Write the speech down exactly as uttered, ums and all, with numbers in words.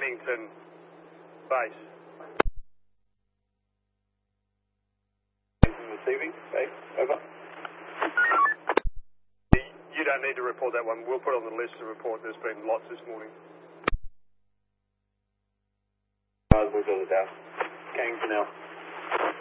Mannington base. Receiving, base, over. You don't need to report that one. We'll put on the list to report there's been lots this morning. We've got it down. Carrington now.